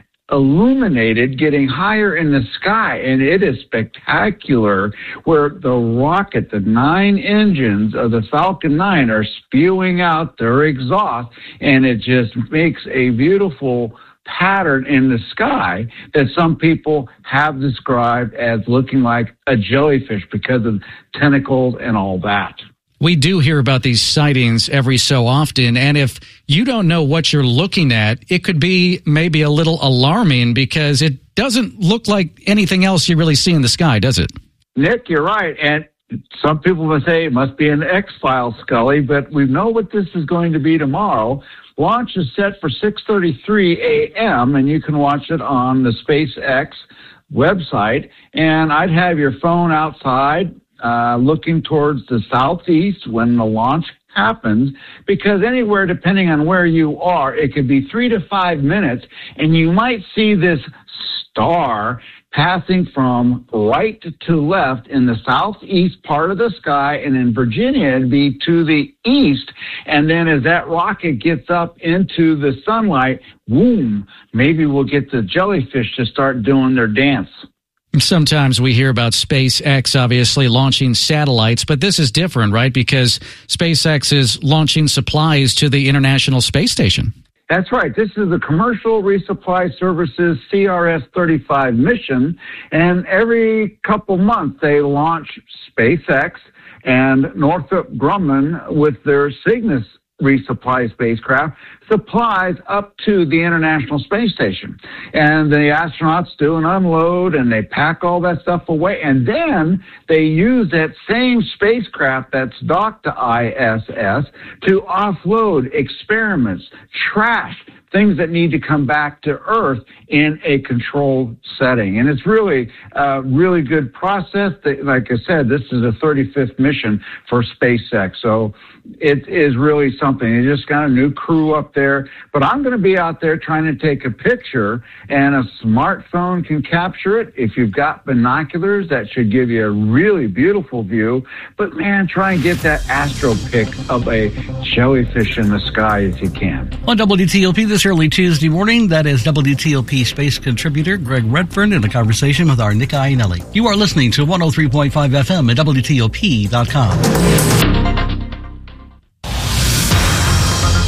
illuminated, getting higher in the sky, and it is spectacular where the rocket, the nine engines of the Falcon nine are spewing out their exhaust, and it just makes a beautiful pattern in the sky that some people have described as looking like a jellyfish because of tentacles and all that. We do hear about these sightings every so often, and if you don't know what you're looking at, it could be maybe a little alarming because it doesn't look like anything else you really see in the sky, does it? Nick, you're right, and some people will say it must be an X-Files, Scully, but we know what this is going to be tomorrow. Launch is set for six thirty-three a.m., and you can watch it on the SpaceX website, and I'd have your phone outside Uh, looking towards the southeast when the launch happens, because anywhere, depending on where you are, it could be three to five minutes, and you might see this star passing from right to left in the southeast part of the sky, and in Virginia, it'd be to the east. And then as that rocket gets up into the sunlight, boom, maybe we'll get the jellyfish to start doing their dance. Sometimes we hear about SpaceX obviously launching satellites, but this is different, right? Because SpaceX is launching supplies to the International Space Station. That's right. This is the Commercial Resupply Services C R S thirty-five mission, and every couple months they launch SpaceX and Northrop Grumman with their Cygnus resupply spacecraft supplies up to the International Space Station. And the astronauts do an unload and they pack all that stuff away. And then they use that same spacecraft that's docked to I S S to offload experiments, trash, things that need to come back to Earth in a controlled setting. And it's really a really good process. Like I said, this is the thirty-fifth mission for SpaceX. So it is really something. They just got a new crew up there. But I'm going to be out there trying to take a picture, and a smartphone can capture it. If you've got binoculars, that should give you a really beautiful view. But, man, try and get that astro pic of a jellyfish in the sky if you can. On W T O P this early Tuesday morning, that is W T O P space contributor Greg Redfern in a conversation with our Nick Iannelli. You are listening to one oh three point five F M at W T O P dot com.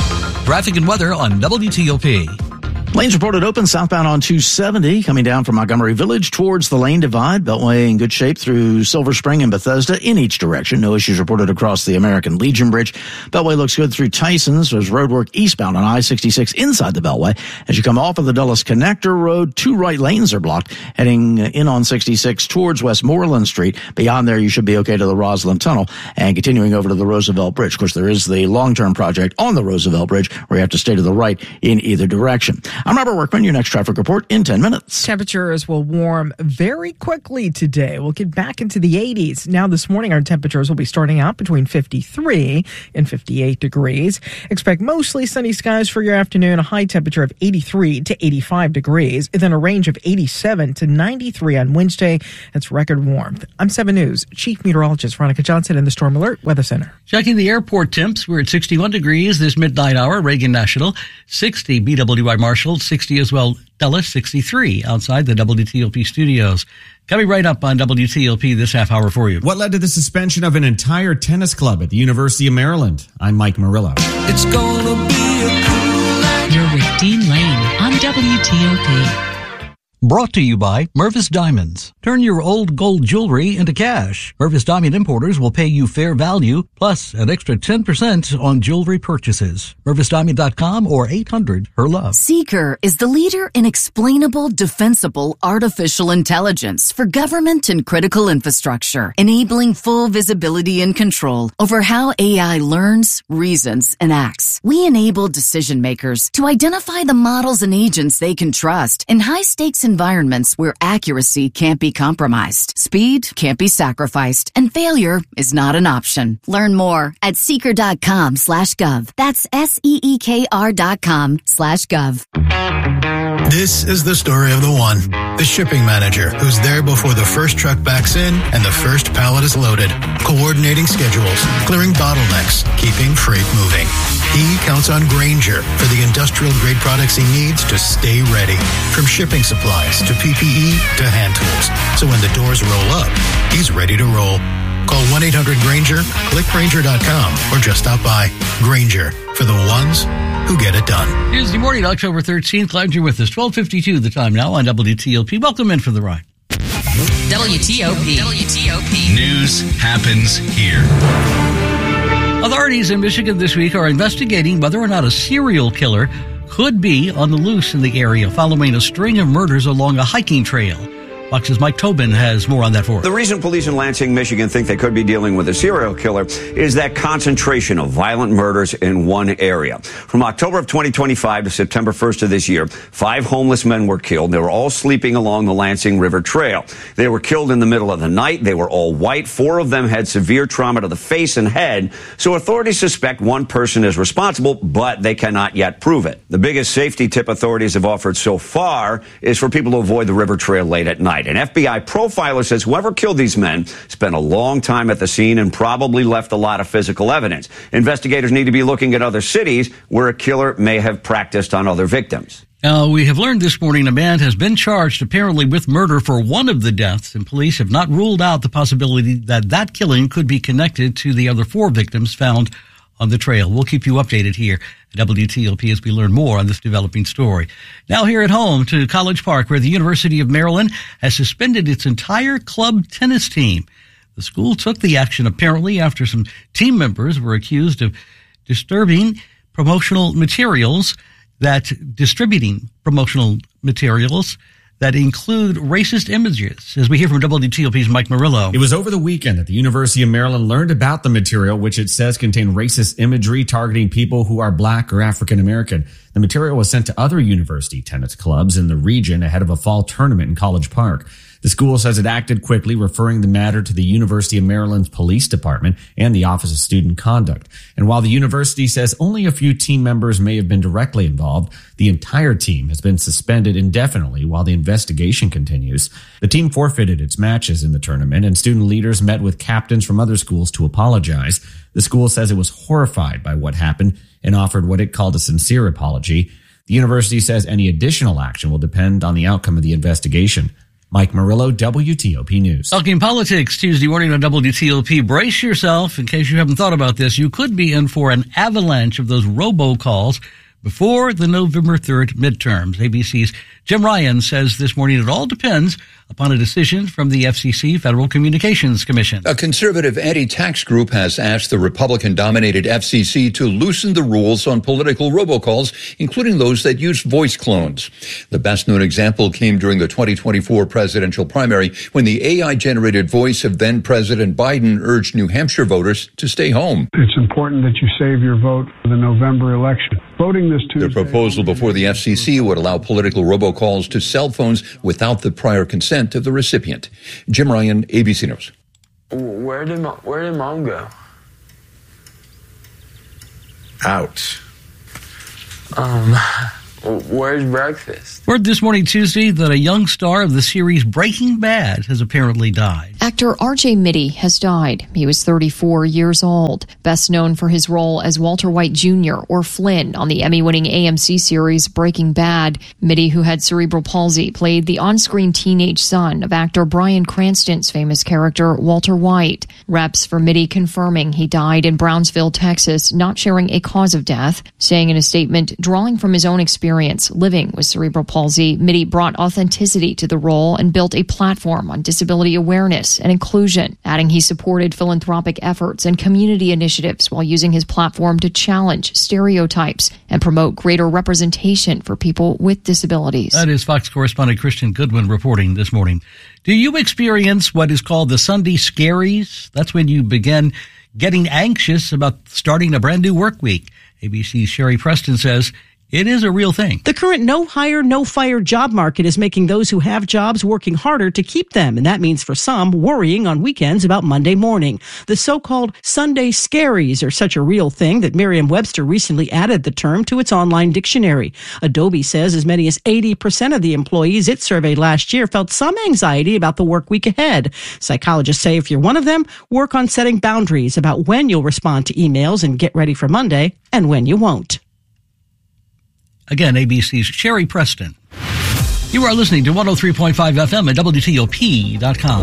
Traffic and weather on W T O P. Lanes reported open southbound on two seventy, coming down from Montgomery Village towards the lane divide. Beltway in good shape through Silver Spring and Bethesda in each direction. No issues reported across the American Legion Bridge. Beltway looks good through Tyson's. There's roadwork eastbound on I sixty-six inside the Beltway. As you come off of the Dulles Connector Road, two right lanes are blocked, heading in on sixty-six towards Westmoreland Street. Beyond there, you should be okay to the Roslyn Tunnel and continuing over to the Roosevelt Bridge. Of course, there is the long-term project on the Roosevelt Bridge where you have to stay to the right in either direction. I'm Robert Workman, your next traffic report in ten minutes. Temperatures will warm very quickly today. We'll get back into the eighties. Now this morning, our temperatures will be starting out between fifty-three and fifty-eight degrees. Expect mostly sunny skies for your afternoon, a high temperature of eighty-three to eighty-five degrees, and then a range of eighty-seven to ninety-three on Wednesday. That's record warmth. I'm seven News Chief Meteorologist Veronica Johnson in the Storm Alert Weather Center. Checking the airport temps, we're at sixty-one degrees this midnight hour, Reagan National, sixty B W I Marshall, sixty as well, Dulles, sixty-three outside the W T O P studios. Coming right up on W T O P this half hour for you. What led to the suspension of an entire tennis club at the University of Maryland? I'm Mike Murillo. It's gonna be a cool night. You're with Dean Lane on W T O P. Brought to you by Mervis Diamonds. Turn your old gold jewelry into cash. Mervis Diamond Importers will pay you fair value plus an extra ten percent on jewelry purchases. Mervis Diamond dot com or eight hundred her love. Seeker is the leader in explainable, defensible artificial intelligence for government and critical infrastructure, enabling full visibility and control over how A I learns, reasons, and acts. We enable decision makers to identify the models and agents they can trust in high-stakes environments where accuracy can't be compromised, speed can't be sacrificed, and failure is not an option. Learn more at seeker.com slash gov. That's S-E-E-K-R dot com slash gov. This is the story of the one, the shipping manager who's there before the first truck backs in and the first pallet is loaded, coordinating schedules, clearing bottlenecks, keeping freight moving. He counts on Grainger for the industrial-grade products he needs to stay ready, from shipping supplies to P P E to hand tools. So when the doors roll up, he's ready to roll. Call one eight hundred Grainger, click Grainger dot com, or just stop by. Grainger, for the ones who get it done. Tuesday morning, October thirteenth. Glad you're with us. twelve fifty-two the time now on W T O P. Welcome in for the ride. W T O P. W T O P. News happens here. Authorities in Michigan this week are investigating whether or not a serial killer could be on the loose in the area following a string of murders along a hiking trail. Fox's Mike Tobin has more on that for us. The reason police in Lansing, Michigan think they could be dealing with a serial killer is that concentration of violent murders in one area. From October of twenty twenty-five to September first of this year, five homeless men were killed. They were all sleeping along the Lansing River Trail. They were killed in the middle of the night. They were all white. Four of them had severe trauma to the face and head. So authorities suspect one person is responsible, but they cannot yet prove it. The biggest safety tip authorities have offered so far is for people to avoid the river trail late at night. An F B I profiler says whoever killed these men spent a long time at the scene and probably left a lot of physical evidence. Investigators need to be looking at other cities where a killer may have practiced on other victims. Uh, we have learned this morning a man has been charged apparently with murder for one of the deaths, and police have not ruled out the possibility that that killing could be connected to the other four victims found on the trail. We'll keep you updated here at W T O P as we learn more on this developing story. Now here at home to College Park, where the University of Maryland has suspended its entire club tennis team. The school took the action apparently after some team members were accused of disturbing promotional materials that distributing promotional materials that include racist images, as we hear from W T O P's Mike Murillo. It was over the weekend that the University of Maryland learned about the material, which it says contained racist imagery targeting people who are black or African American. The material was sent to other university tennis clubs in the region ahead of a fall tournament in College Park. The school says it acted quickly, referring the matter to the University of Maryland's police department and the Office of Student Conduct. And while the university says only a few team members may have been directly involved, the entire team has been suspended indefinitely while the investigation continues. The team forfeited its matches in the tournament, and student leaders met with captains from other schools to apologize. The school says it was horrified by what happened and offered what it called a sincere apology. The university says any additional action will depend on the outcome of the investigation. Mike Murillo, W T O P News. Talking politics Tuesday morning on W T O P. Brace yourself. In case you haven't thought about this, you could be in for an avalanche of those robocalls before the November third midterms. A B C's Jim Ryan says this morning it all depends upon a decision from the F C C, Federal Communications Commission. A conservative anti-tax group has asked the Republican-dominated F C C to loosen the rules on political robocalls, including those that use voice clones. The best-known example came during the twenty twenty-four presidential primary when the A I-generated voice of then-President Biden urged New Hampshire voters to stay home. It's important that you save your vote for the November election. Voting this Tuesday. The proposal before the F C C would allow political robocalls to cell phones without the prior consent of the recipient. Jim Ryan, A B C News. Where did mom, where did mom go? Out. Um, where's breakfast? Word this morning, Tuesday, that a young star of the series Breaking Bad has apparently died. Actor R J Mitte has died. He was thirty-four years old, best known for his role as Walter White Junior or Flynn on the Emmy-winning A M C series Breaking Bad. Mitte, who had cerebral palsy, played the on-screen teenage son of actor Bryan Cranston's famous character Walter White. Reps for Mitte confirming he died in Brownsville, Texas, not sharing a cause of death, saying in a statement, drawing from his own experience living with cerebral palsy, Mitte brought authenticity to the role and built a platform on disability awareness and inclusion, adding he supported philanthropic efforts and community initiatives while using his platform to challenge stereotypes and promote greater representation for people with disabilities. That is Fox correspondent Christian Goodwin reporting this morning. Do you experience what is called the Sunday scaries? That's when you begin getting anxious about starting a brand new work week. A B C's Sherry Preston says it is a real thing. The current no hire, no fire job market is making those who have jobs working harder to keep them. And that means for some, worrying on weekends about Monday morning. The so-called Sunday scaries are such a real thing that Merriam-Webster recently added the term to its online dictionary. Adobe says as many as eighty percent of the employees it surveyed last year felt some anxiety about the work week ahead. Psychologists say if you're one of them, work on setting boundaries about when you'll respond to emails and get ready for Monday and when you won't. Again, A B C's Sherry Preston. You are listening to one oh three point five F M at W T O P dot com.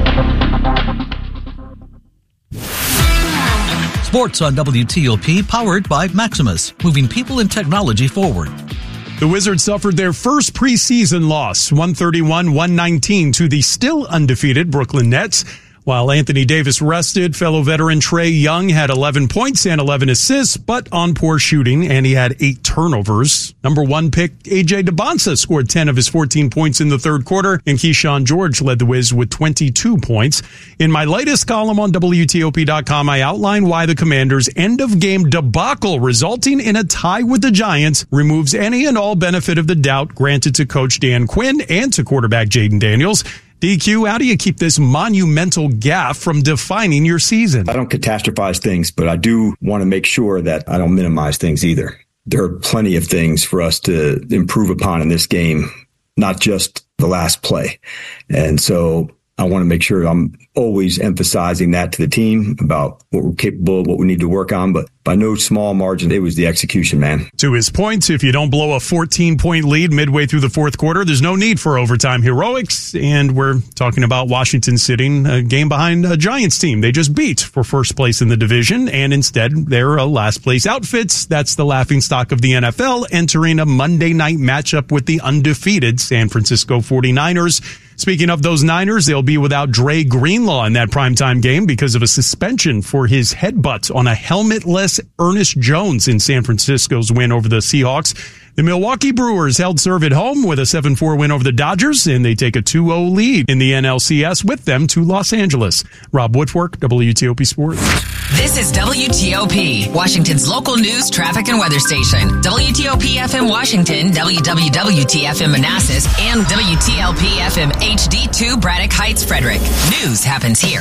Sports on W T O P, powered by Maximus, moving people and technology forward. The Wizards suffered their first preseason loss, one thirty-one to one nineteen, to the still undefeated Brooklyn Nets. While Anthony Davis rested, fellow veteran Trae Young had eleven points and eleven assists, but on poor shooting, and he had eight turnovers. Number one pick A J DeBonsa scored ten of his fourteen points in the third quarter, and Keyshawn George led the Wiz with twenty-two points. In my latest column on W T O P dot com, I outline why the Commanders' end-of-game debacle, resulting in a tie with the Giants, removes any and all benefit of the doubt granted to Coach Dan Quinn and to quarterback Jaden Daniels. D Q, how do you keep this monumental gaffe from defining your season? I don't catastrophize things, but I do want to make sure that I don't minimize things either. There are plenty of things for us to improve upon in this game, not just the last play. And so I want to make sure I'm always emphasizing that to the team about what we're capable of, what we need to work on. But by no small margin, it was the execution, man. To his point, if you don't blow a fourteen-point lead midway through the fourth quarter, there's no need for overtime heroics. And we're talking about Washington sitting a game behind a Giants team they just beat for first place in the division. And instead, they're a last-place outfits. That's the laughingstock of the N F L, entering a Monday night matchup with the undefeated San Francisco forty-niners. Speaking of those Niners, they'll be without Dre Greenlaw in that primetime game because of a suspension for his headbutt on a helmetless Ernest Jones in San Francisco's win over the Seahawks. The Milwaukee Brewers held serve at home with a seven four win over the Dodgers, and they take a two oh lead in the N L C S with them to Los Angeles. Rob Woodfork, W T O P Sports. This is W T O P, Washington's local news, traffic, and weather station. W T O P F M Washington, W W W T F M Manassas, and W T L P F M H D two Braddock Heights, Frederick. News happens here.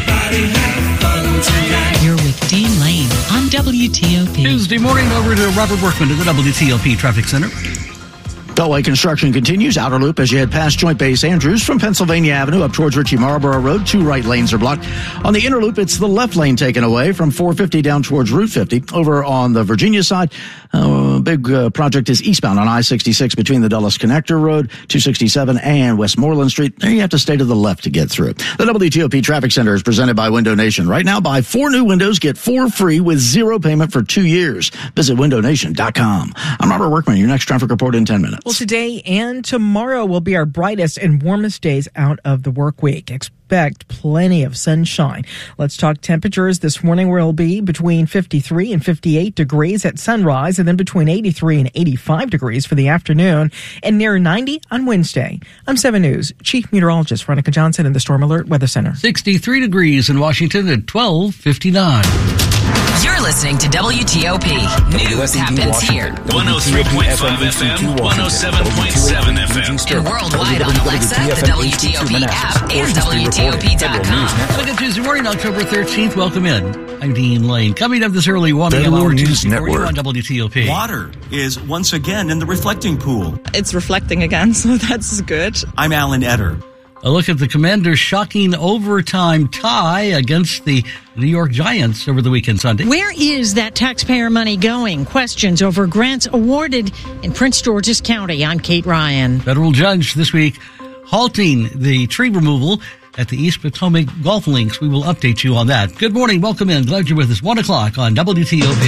You're with Dean Lane on W T O P. Tuesday morning, over to Robert Workman at the W T O P Traffic Center. Beltway construction continues. Outer loop as you head past Joint Base Andrews from Pennsylvania Avenue up towards Ritchie Marlborough Road. Two right lanes are blocked. On the inner loop, it's the left lane taken away from four fifty down towards Route fifty. Over on the Virginia side, uh, big uh, project is eastbound on I sixty-six between the Dulles Connector Road, two sixty-seven, and Westmoreland Street. There you have to stay to the left to get through. The W T O P Traffic Center is presented by Window Nation. Right now, buy four new windows, get four free with zero payment for two years. Visit window nation dot com. I'm Robert Workman. Your next traffic report in ten minutes. Well, today and tomorrow will be our brightest and warmest days out of the work week. Expect plenty of sunshine. Let's talk temperatures. This morning will be between fifty-three and fifty-eight degrees at sunrise, and then between eighty-three and eighty-five degrees for the afternoon, and near ninety on Wednesday. I'm seven News Chief Meteorologist Veronica Johnson in the Storm Alert Weather Center. sixty-three degrees in Washington at twelve fifty-nine. You're listening to W T O P. News happens here. one oh three point five F M, one oh seven point seven F M. And worldwide on Alexa, the W T O P app, and W T O P dot com. Look at Tuesday morning, October thirteenth. Welcome in. I'm Dean Lane. Coming up this early one a.m. hour News Network on W T O P. Water is once again in the reflecting pool. It's reflecting again, so that's good. I'm Alan Etter. A look at the Commanders' shocking overtime tie against the New York Giants over the weekend Sunday. Where is that taxpayer money going? Questions over grants awarded in Prince George's County. I'm Kate Ryan. Federal judge this week halting the tree removal at the East Potomac Golf Links. We will update you on that. Good morning. Welcome in. Glad you're with us. One o'clock on W T O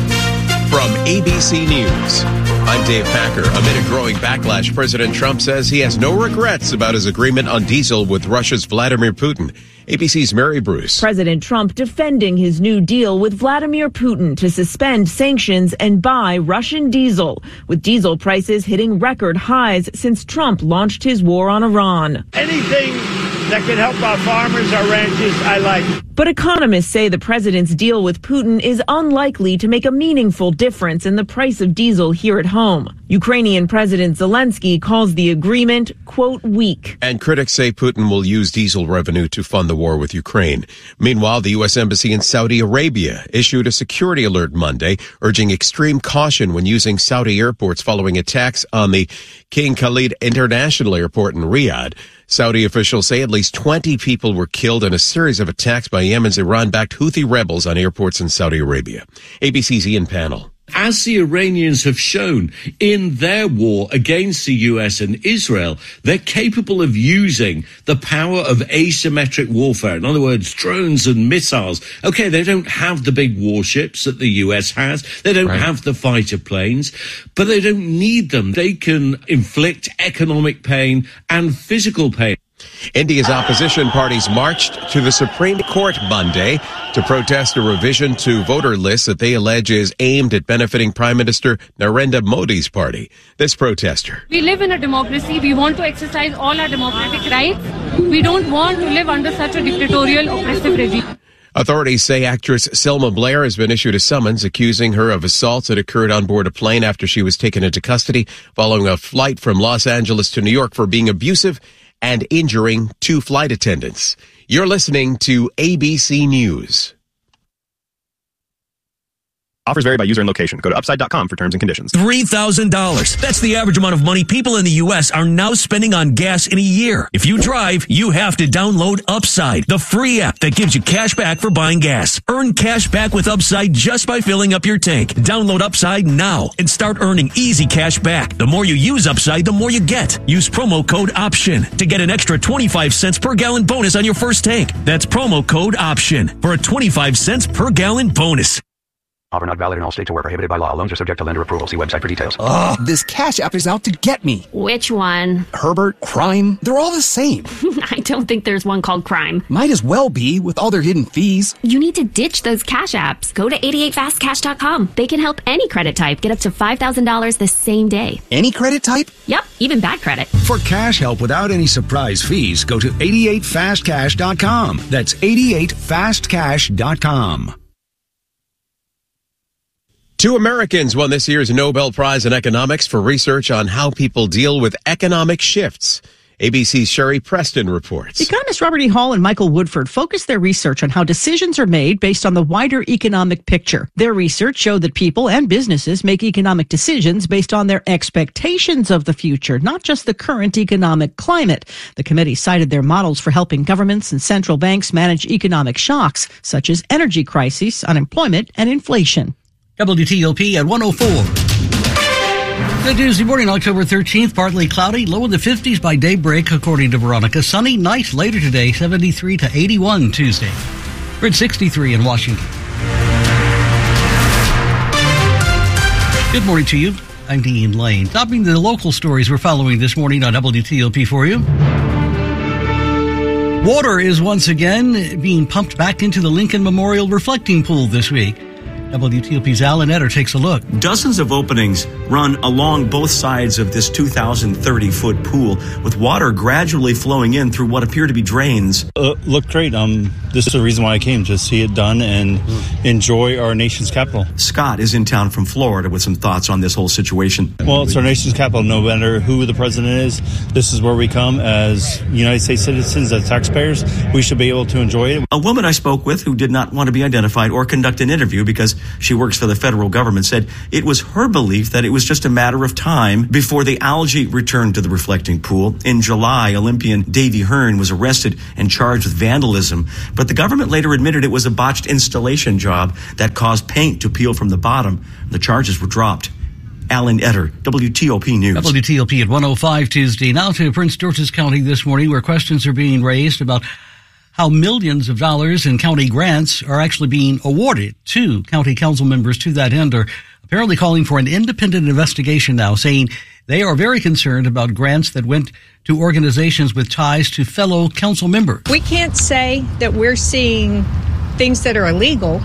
P. From A B C News, I'm Dave Packer. Amid a growing backlash, President Trump says he has no regrets about his agreement on diesel with Russia's Vladimir Putin. A B C's Mary Bruce. President Trump defending his new deal with Vladimir Putin to suspend sanctions and buy Russian diesel, with diesel prices hitting record highs since Trump launched his war on Iran. Anything that can help our farmers, our ranchers, I like. But economists say the president's deal with Putin is unlikely to make a meaningful difference in the price of diesel here at home. Ukrainian President Zelensky calls the agreement, quote, weak. And critics say Putin will use diesel revenue to fund the war with Ukraine. Meanwhile, the U S Embassy in Saudi Arabia issued a security alert Monday, urging extreme caution when using Saudi airports following attacks on the King Khalid International Airport in Riyadh. Saudi officials say at least twenty people were killed in a series of attacks by Yemen's Iran-backed Houthi rebels on airports in Saudi Arabia. A B C's Ian Pannell. As the Iranians have shown in their war against the U S and Israel, they're capable of using the power of asymmetric warfare. In other words, drones and missiles. Okay, they don't have the big warships that the U S has. They don't right. have the fighter planes, but they don't need them. They can inflict economic pain and physical pain. India's opposition parties marched to the Supreme Court Monday to protest a revision to voter lists that they allege is aimed at benefiting Prime Minister Narendra Modi's party. This protester. We live in a democracy. We want to exercise all our democratic rights. We don't want to live under such a dictatorial, oppressive regime. Authorities say actress Selma Blair has been issued a summons accusing her of assaults that occurred on board a plane after she was taken into custody following a flight from Los Angeles to New York for being abusive and injuring two flight attendants. You're listening to A B C News. Offers vary by user and location. Go to upside dot com for terms and conditions. three thousand dollars. That's the average amount of money people in the U S are now spending on gas in a year. If you drive, you have to download Upside, the free app that gives you cash back for buying gas. Earn cash back with Upside just by filling up your tank. Download Upside now and start earning easy cash back. The more you use Upside, the more you get. Use promo code OPTION to get an extra twenty-five cents per gallon bonus on your first tank. That's promo code OPTION for a twenty-five cents per gallon bonus. Offer not valid in all states or where prohibited by law. Loans are subject to lender approval. See website for details. Ugh, this Cash App is out to get me. Which one? Herbert, Crime, they're all the same. I don't think there's one called Crime. Might as well be with all their hidden fees. You need to ditch those Cash Apps. Go to eighty-eight fast cash dot com. They can help any credit type get up to five thousand dollars the same day. Any credit type? Yep, even bad credit. For cash help without any surprise fees, go to eighty-eight fast cash dot com. That's eighty-eight fast cash dot com. Two Americans won this year's Nobel Prize in Economics for research on how people deal with economic shifts. A B C's Sherry Preston reports. Economist Robert E. Hall and Michael Woodford focused their research on how decisions are made based on the wider economic picture. Their research showed that people and businesses make economic decisions based on their expectations of the future, not just the current economic climate. The committee cited their models for helping governments and central banks manage economic shocks, such as energy crises, unemployment, and inflation. W T O P at one oh four. Good Tuesday morning, October thirteenth, partly cloudy, low in the fifties by daybreak, according to Veronica. Sunny night later today, seventy-three to eighty-one Tuesday. We're at sixty-three in Washington. Good morning to you. I'm Dean Lane. Topping the local stories we're following this morning on W T O P for you. Water is once again being pumped back into the Lincoln Memorial Reflecting Pool this week. W T O P's Alan Etter takes a look. Dozens of openings run along both sides of this two thousand thirty foot pool, with water gradually flowing in through what appear to be drains. Uh, look great. Um, this is the reason why I came, to see it done and enjoy our nation's capital. Scott is in town from Florida with some thoughts on this whole situation. Well, it's our nation's capital. No matter who the president is, this is where we come as United States citizens, as taxpayers. We should be able to enjoy it. A woman I spoke with who did not want to be identified or conduct an interview because she works for the federal government said it was her belief that it was just a matter of time before the algae returned to the reflecting pool. In July, Olympian Davy Hearn was arrested and charged with vandalism, but the government later admitted it was a botched installation job that caused paint to peel from the bottom. The charges were dropped. Alan Etter, W T O P News. W T O P at one oh five Tuesday. Now to Prince George's County this morning, where questions are being raised about how millions of dollars in county grants are actually being awarded to county council members. To that end, are apparently calling for an independent investigation now, saying they are very concerned about grants that went to organizations with ties to fellow council members. We can't say that we're seeing things that are illegal,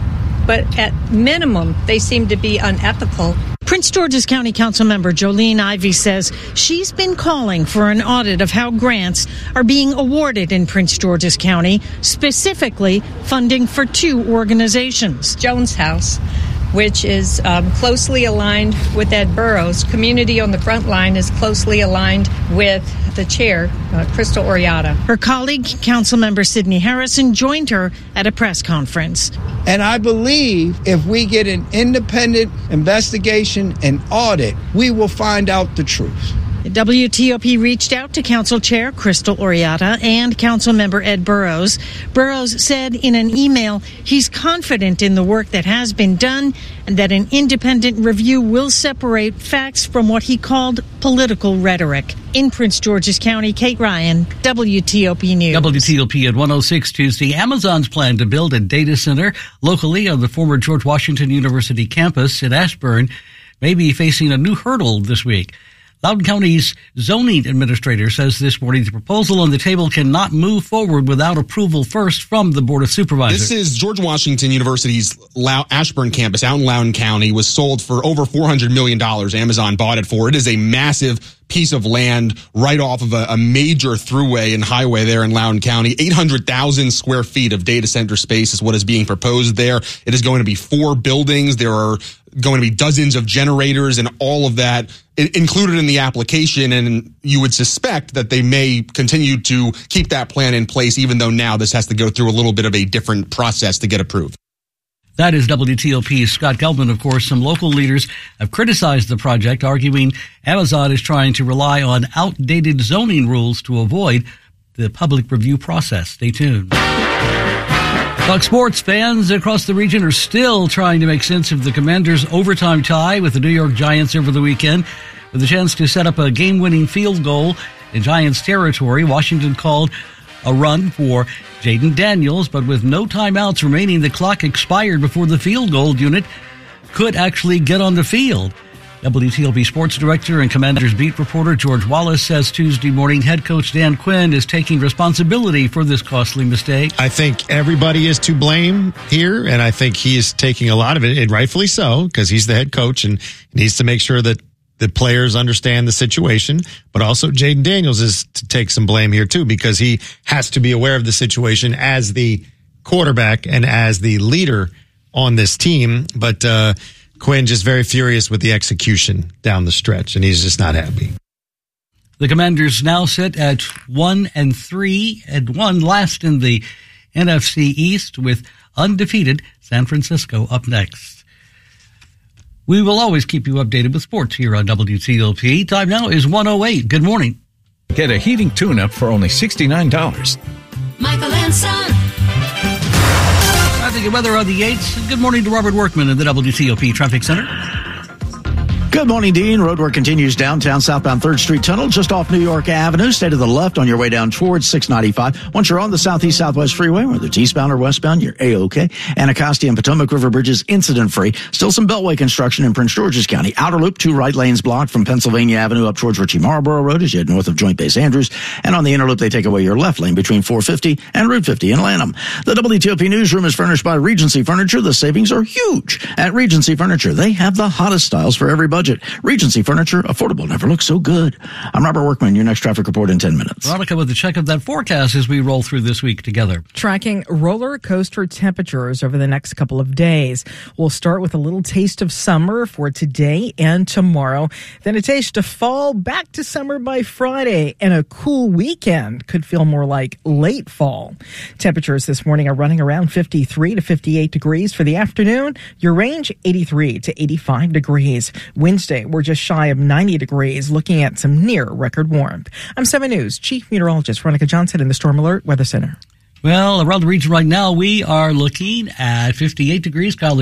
but at minimum, they seem to be unethical. Prince George's County Council member Jolene Ivey says she's been calling for an audit of how grants are being awarded in Prince George's County, specifically funding for two organizations. Jones House, which is um, closely aligned with Ed Burrows. Community on the Front Line is closely aligned with the chair, uh, Crystal Oriata. Her colleague, Councilmember Sidney Harrison, joined her at a press conference. And I believe if we get an independent investigation and audit, we will find out the truth. W T O P reached out to Council Chair Crystal Oriata and Councilmember Ed Burrows. Burrows said in an email he's confident in the work that has been done and that an independent review will separate facts from what he called political rhetoric. In Prince George's County, Kate Ryan, W T O P News. W T O P at one oh six Tuesday. Amazon's plan to build a data center locally on the former George Washington University campus in Ashburn may be facing a new hurdle this week. Loudoun County's zoning administrator says this morning the proposal on the table cannot move forward without approval first from the Board of Supervisors. This is George Washington University's Ashburn campus out in Loudoun County. Was sold for over four hundred million dollars. Amazon bought it for. It is a massive piece of land right off of a, a major thruway and highway there in Loudoun County. eight hundred thousand square feet of data center space is what is being proposed there. It is going to be four buildings. There are going to be dozens of generators and all of that included in the application. And you would suspect that they may continue to keep that plan in place, even though now this has to go through a little bit of a different process to get approved. That is W T O P's Scott Gelman. Of course, some local leaders have criticized the project, arguing Amazon is trying to rely on outdated zoning rules to avoid the public review process. Stay tuned. Talk sports. Fans across the region are still trying to make sense of the Commanders' overtime tie with the New York Giants over the weekend. With a chance to set up a game-winning field goal in Giants territory, Washington called a run for Jaden Daniels, but with no timeouts remaining, the clock expired before the field goal unit could actually get on the field. W T O P Sports Director and Commanders beat reporter George Wallace says Tuesday morning head coach Dan Quinn is taking responsibility for this costly mistake. I think everybody is to blame here, and I think he is taking a lot of it, and rightfully so, because he's the head coach and needs to make sure that the players understand the situation. But also Jaden Daniels is to take some blame here too, because he has to be aware of the situation as the quarterback and as the leader on this team. But uh Quinn just very furious with the execution down the stretch, and he's just not happy. The Commanders now sit at one and three and one last in the N F C East with undefeated San Francisco up next. We will always keep you updated with sports here on W T O P. Time now is one oh eight. Good morning. Get a heating tune-up for only sixty-nine dollars. Michael and Son. I think weather on the eights. Good morning to Robert Workman in the W T O P Traffic Center. Good morning, Dean. Roadwork continues downtown, southbound third Street Tunnel, just off New York Avenue. Stay to the left on your way down towards six ninety-five. Once you're on the Southeast Southwest Freeway, whether it's eastbound or westbound, you're A-OK. Anacostia and Potomac River Bridges incident-free. Still some Beltway construction in Prince George's County. Outer Loop, two right lanes blocked from Pennsylvania Avenue up towards Ritchie Marlboro Road as you head north of Joint Base Andrews. And on the Inner Loop, they take away your left lane between four fifty and Route fifty in Lanham. The W T O P Newsroom is furnished by Regency Furniture. The savings are huge at Regency Furniture. They have the hottest styles for every budget. Regency Furniture, affordable, never looks so good. I'm Robert Workman, your next traffic report in ten minutes. Veronica with a check of that forecast as we roll through this week together. Tracking roller coaster temperatures over the next couple of days. We'll start with a little taste of summer for today and tomorrow. Then a taste of fall, back to summer by Friday, and a cool weekend could feel more like late fall. Temperatures this morning are running around fifty-three to fifty-eight degrees for the afternoon. Your range, eighty-three to eighty-five degrees. Wednesday, we're just shy of ninety degrees, looking at some near record warmth. I'm seven News Chief Meteorologist Veronica Johnson in the Storm Alert Weather Center. Well, around the region right now, we are looking at fifty-eight degrees. Kyle